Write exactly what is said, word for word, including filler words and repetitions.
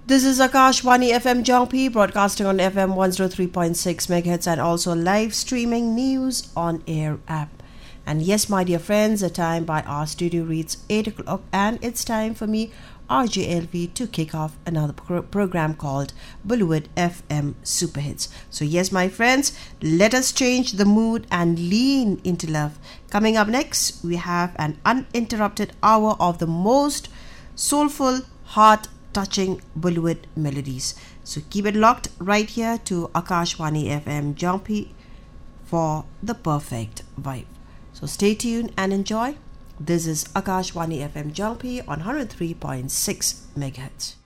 This is Akashvani F M Jangpi, broadcasting on F M one oh three point six megahertz and also live streaming news on air app. And yes, my dear friends, the time by our studio reads eight o'clock, and it's time for me, R J L V, to kick off another pro- program called Bollywood F M Super Hits. So yes, my friends, let us change the mood and lean into love. Coming up next, we have an uninterrupted hour of the most soulful, heart touching Bollywood melodies. So keep it locked right here to Akashvani F M Jangpi for the perfect vibe. So stay tuned and enjoy. This is Akashvani F M Jangpi on one oh three point six megahertz.